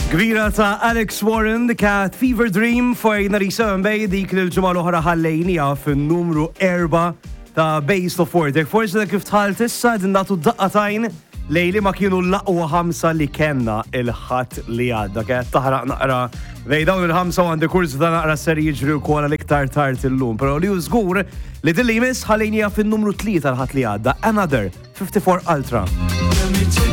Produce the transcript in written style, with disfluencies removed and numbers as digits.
Gwira ta' Alex Warren kat Fever Dream fejn Narisa Mbej dik l-ġimgħa l-oħra ħallejnija fin-numru 4 ta' Base of Order. Forsi dak kif tħalt issa din nagħtu daqqatajn lejli ma kienu l-aqwa 5 li kenna il-ħadd li għadda. Kienet taħraq naqra bejn dawn il-5 għandi kurs ta' naqra ser jiġri wkoll l-iktar tard illum. Però li hu żgur li din li jmiss ħallejnija fin-numru 3 l-ħadd li għadda Another 54 Ultra.